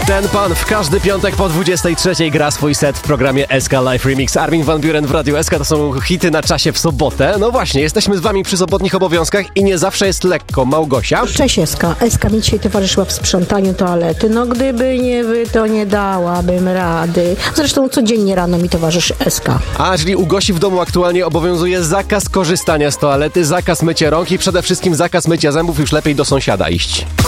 Ten pan w każdy piątek po 23 gra swój set w programie SK Live Remix. Armin van Buuren w Radiu SK, to są hity na czasie w sobotę. No właśnie, jesteśmy z wami przy sobotnich obowiązkach i nie zawsze jest lekko. Małgosia? Cześć Eska. Eska mi dzisiaj towarzyszyła w sprzątaniu toalety. No gdyby nie wy, to nie dałabym rady. Zresztą codziennie rano mi towarzyszy Eska. A, czyli u Gosi w domu aktualnie obowiązuje zakaz korzystania z toalety, zakaz mycia rąk i przede wszystkim zakaz mycia zębów, już lepiej do sąsiada iść.